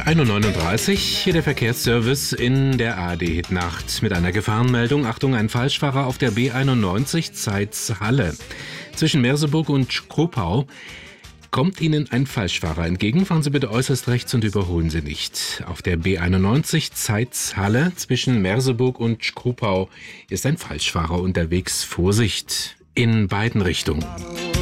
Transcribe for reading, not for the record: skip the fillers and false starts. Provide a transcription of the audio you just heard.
1:39 Uhr, hier der Verkehrsservice in der ARD-Hit-Nacht mit einer Gefahrenmeldung. Achtung, ein Falschfahrer auf der B91 Zeitz-Halle. Zwischen Merseburg und Schkopau kommt Ihnen ein Falschfahrer entgegen. Fahren Sie bitte äußerst rechts und überholen Sie nicht. Auf der B91 Zeitz-Halle zwischen Merseburg und Schkopau ist ein Falschfahrer unterwegs. Vorsicht in beiden Richtungen.